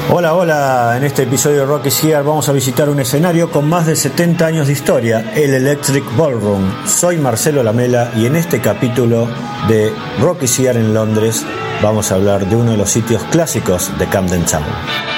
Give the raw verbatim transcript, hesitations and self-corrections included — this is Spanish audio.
Hola, hola, en este episodio de Rock is Here vamos a visitar un escenario con más de setenta años de historia, el Electric Ballroom. Soy Marcelo Lamela y en este capítulo de Rock is Here en Londres vamos a hablar de uno de los sitios clásicos de Camden Town.